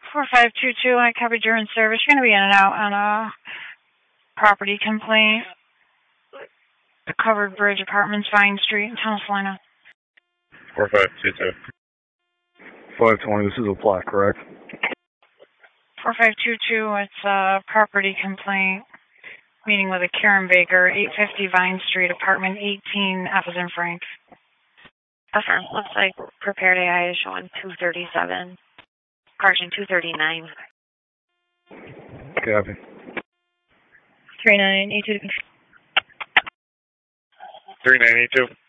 4522, I covered your in service. You're going to be in and out on a property complaint. The Covered Bridge Apartments, Vine Street, Town Salina. 4522. 520, this is a plot, correct? 4522, it's a property complaint. Meeting with a Karen Baker, 850 Vine Street, apartment 18, F as in Frank. Okay, looks like prepared AI is showing 237. Correction, 239. Copy. 3982. 3982.